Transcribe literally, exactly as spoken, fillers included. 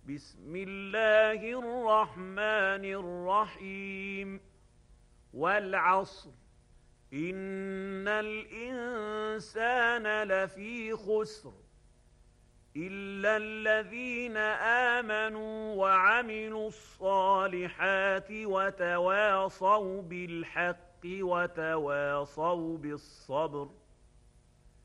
بسم الله الرحمن الرحيم والعصر إن الإنسان لفي خسر إلا الذين آمنوا وعملوا الصالحات وتواصوا بالحق وتواصوا بالصبر